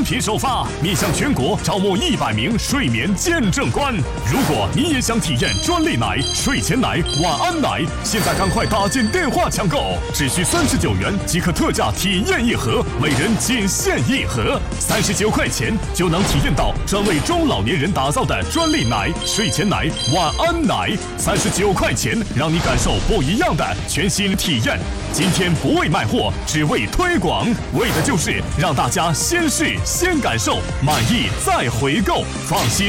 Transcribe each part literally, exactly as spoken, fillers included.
品首发，面向全国招募一百名睡眠见证官。如果你也想体验专利奶、睡前奶、晚安奶，现在赶快打进电话抢购，只需三十九元即可特价体验一盒，每人仅限一盒，三十九块钱就能体验到专为中老年人打造的专利奶、睡前奶、晚安奶，三十九块钱让你感受不一样的全新体验。今天不为卖货，只为推广，为的就是让大家先试先感受，满意再回购，放心。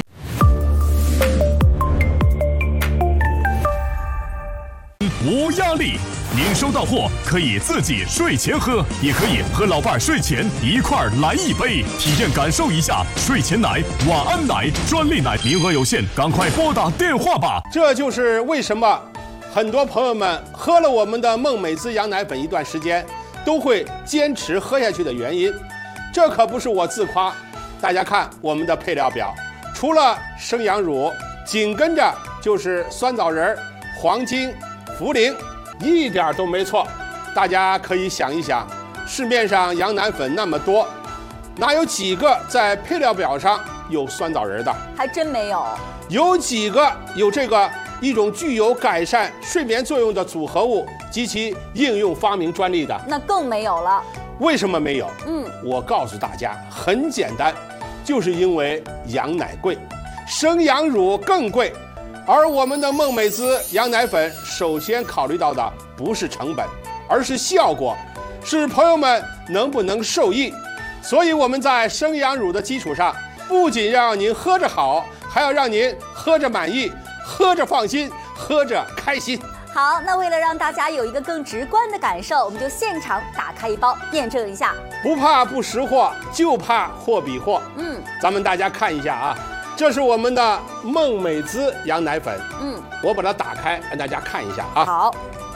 无压力，您收到货可以自己睡前喝，也可以和老伴儿睡前一块儿来一杯，体验感受一下睡前奶、晚安奶、专利奶，名额有限，赶快拨打电话吧。 这就是为什么很多朋友们喝了我们的梦美滋羊奶粉一段时间，都会坚持喝下去的原因。这可不是我自夸，大家看我们的配料表，除了生羊乳，紧跟着就是酸枣仁、黄精、茯苓，一点都没错。大家可以想一想，市面上羊奶粉那么多，哪有几个在配料表上有酸枣仁的？ 还真没有。 有几个有这个一种具有改善睡眠作用的组合物及其应用发明专利的？ 那更没有了。 为什么没有？ 嗯， 我告诉大家，很简单，就是因为羊奶贵，生羊乳更贵。而我们的梦美滋羊奶粉首先考虑到的不是成本，而是效果，是朋友们能不能受益。所以我们在生羊乳的基础上，不仅让您喝着好，还要让您喝着满意，喝着放心，喝着开心。 好，那为了让大家有一个更直观的感受，我们就现场打开一包验证一下。 不怕不识货，就怕货比货。 嗯， 咱们大家看一下啊，这是我们的梦美滋羊奶粉。 嗯， 我把它打开，让大家看一下啊。 好，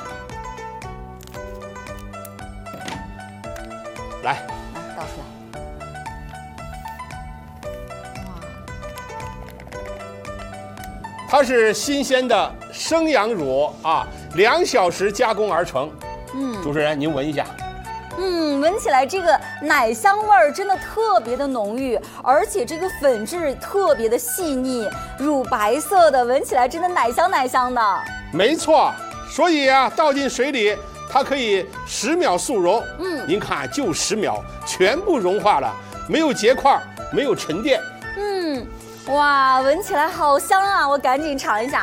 来， 来倒出来。 它是新鲜的生羊乳啊，两小时加工而成。 嗯， 主持人您闻一下。 嗯，闻起来这个奶香味儿真的特别的浓郁，而且这个粉质特别的细腻，乳白色的，闻起来真的奶香奶香的。 没错，所以啊，倒进水里，它可以十秒速溶。 嗯， 您看，就十秒，全部融化了，没有结块，没有沉淀。 嗯，哇，闻起来好香啊！我赶紧尝一下。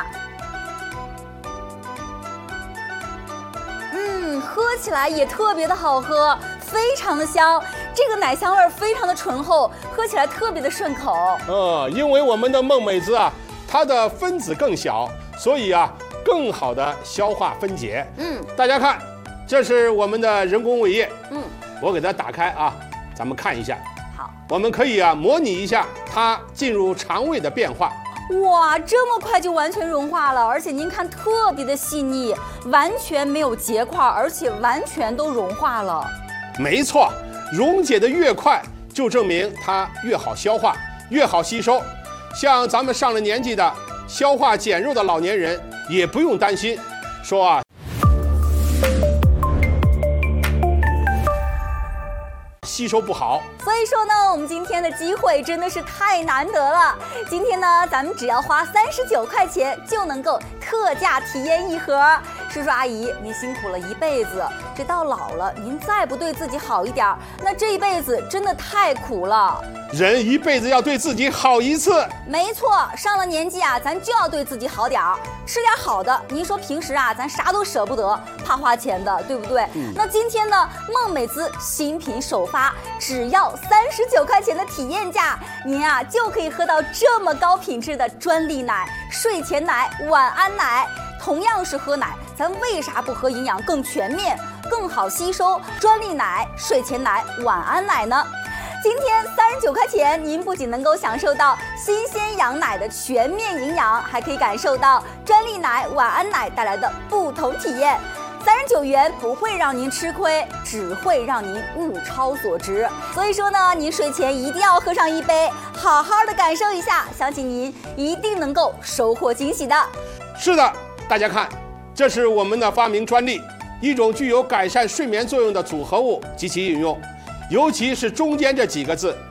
嗯，喝起来也特别的好喝，非常的香。这个奶香味非常的醇厚，喝起来特别的顺口。 嗯，因为我们的梦美滋啊，它的分子更小，所以啊，更好的消化分解。 嗯， 大家看，这是我们的人工胃液。 嗯， 我给它打开啊，咱们看一下。 好， 我们可以啊模拟一下它进入肠胃的变化。 哇，这么快就完全融化了，而且您看特别的细腻，完全没有结块，而且完全都融化了。 没错，溶解的越快，就证明它越好消化，越好吸收。像咱们上了年纪的、消化减弱的老年人，也不用担心，说啊。吸收不好， 所以说呢，我们今天的机会真的是太难得了。今天呢，咱们只要花三十九块钱就能够特价体验一盒。叔叔阿姨，您辛苦了一辈子，这到老了，您再不对自己好一点，那这一辈子真的太苦了。 人一辈子要对自己好一次。 没错，上了年纪啊，咱就要对自己好点儿，吃点好的。您说平时啊，咱啥都舍不得，怕花钱的，对不对？嗯、那今天呢，梦美滋新品首发，只要三十九块钱的体验价，您啊就可以喝到这么高品质的专利奶、睡前奶、晚安奶。同样是喝奶，咱为啥不喝营养更全面、更好吸收专利奶、睡前奶、晚安奶呢？今天三十九块钱，您不仅能够享受到新鲜羊奶的全面营养，还可以感受到专利奶、晚安奶带来的不同体验。三十九元不会让您吃亏，只会让您物超所值。所以说呢，您睡前一定要喝上一杯，好好的感受一下，相信您一定能够收获惊喜的。 是的，大家看，这是我们的发明专利，一种具有改善睡眠作用的组合物及其应用。尤其是中间这几个字，